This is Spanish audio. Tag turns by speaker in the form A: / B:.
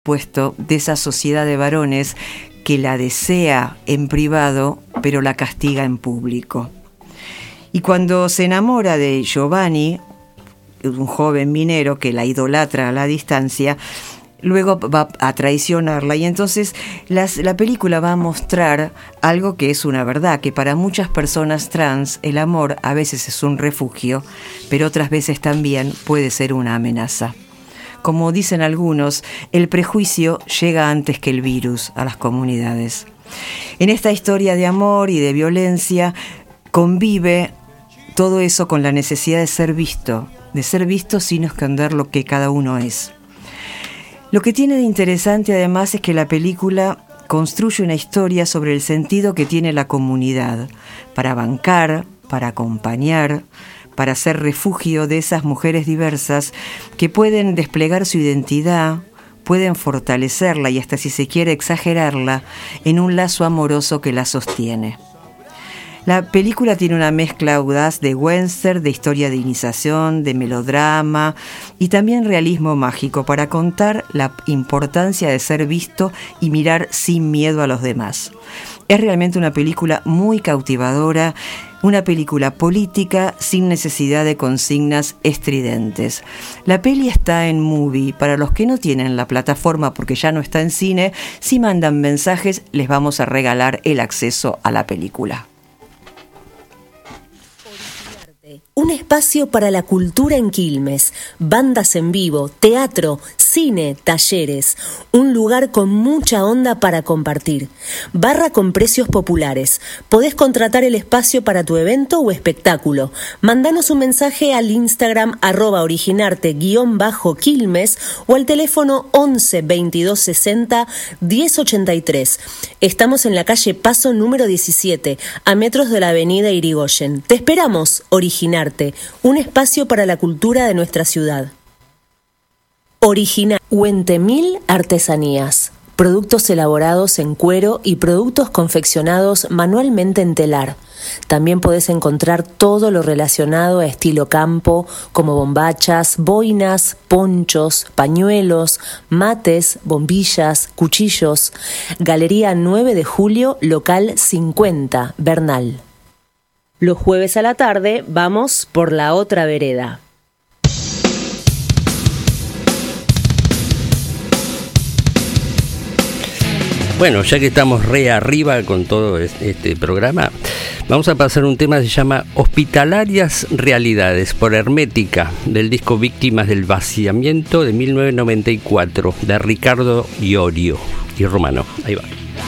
A: supuesto, de esa sociedad de varones que la desea en privado, pero la castiga en público. Y cuando se enamora de Giovanni, un joven minero que la idolatra a la distancia, luego va a traicionarla, y entonces la película va a mostrar algo que es una verdad, que para muchas personas trans el amor a veces es un refugio, pero otras veces también puede ser una amenaza. Como dicen algunos, el prejuicio llega antes que el virus a las comunidades. En esta historia de amor y de violencia convive todo eso con la necesidad de ser visto sin esconder lo que cada uno es. Lo que tiene de interesante además es que la película construye una historia sobre el sentido que tiene la comunidad para bancar, para acompañar, para ser refugio de esas mujeres diversas que pueden desplegar su identidad, pueden fortalecerla y hasta, si se quiere, exagerarla en un lazo amoroso que la sostiene. La película tiene una mezcla audaz de western, de historia de iniciación, de melodrama y también realismo mágico para contar la importancia de ser visto y mirar sin miedo a los demás. Es realmente una película muy cautivadora, una película política sin necesidad de consignas estridentes. La peli está en Movie. Para los que no tienen la plataforma porque ya no está en cine, si mandan mensajes les vamos a regalar el acceso a la película.
B: Un espacio para la cultura en Quilmes, bandas en vivo, teatro, cine, talleres, un lugar con mucha onda para compartir. Barra con precios populares. Podés contratar el espacio para tu evento o espectáculo. Mandanos un mensaje al Instagram @originarte_Quilmes o al teléfono 11 22 60 10 83. Estamos en la calle Paso número 17, a metros de la avenida Irigoyen. Te esperamos, Originarte, un espacio para la cultura de nuestra ciudad. Original. Huentemil Artesanías. Productos elaborados en cuero y productos confeccionados manualmente en telar. También podés encontrar todo lo relacionado a estilo campo, como bombachas, boinas, ponchos, pañuelos, mates, bombillas, cuchillos. Galería 9 de Julio, local 50, Bernal. Los jueves a la tarde vamos por la otra vereda.
C: Bueno, ya que estamos re arriba con todo este programa, vamos a pasar un tema que se llama Hospitalarias Realidades, por Hermética, del disco Víctimas del Vaciamiento de 1994, de Ricardo Iorio y Romano. Ahí va.